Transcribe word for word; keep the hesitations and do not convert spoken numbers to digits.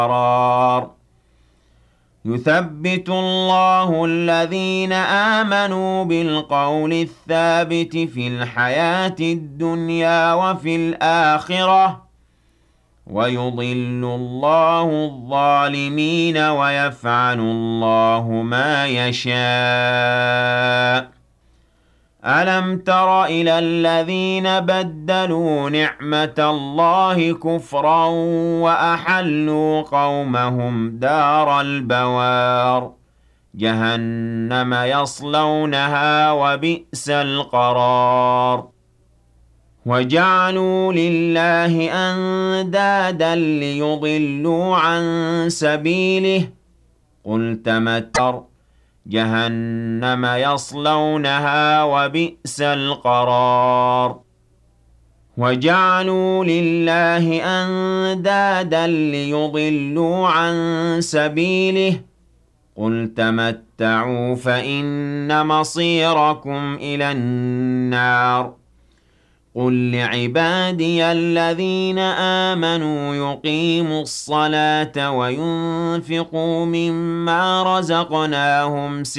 قرار يثبت الله الذين آمنوا بالقول الثابت في الحياة الدنيا وفي الآخرة ويضل الله الظالمين ويفعل الله ما يشاء ألم تر إلى الذين بدلوا نعمة الله كفرا وأحلوا قومهم دار البوار جهنم يصلونها وبئس القرار وجعلوا لله أندادا ليضلوا عن سبيله قل تمتر جهنم يصلونها وبئس القرار وجعلوا لله أندادا ليضلوا عن سبيله قل تمتعوا فإن مصيركم إلى النار قل لعبادي الذين آمنوا يقيموا الصلاة وينفقوا مما رزقناهم